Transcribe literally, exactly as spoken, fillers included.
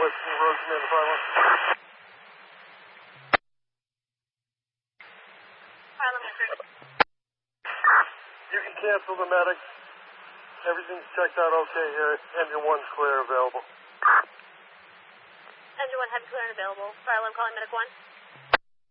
Western Road, command five one. You can cancel the medic. Everything's checked out okay here. Engine one's clear available. Engine one, heavy clear and available. Fire alarm calling medic one.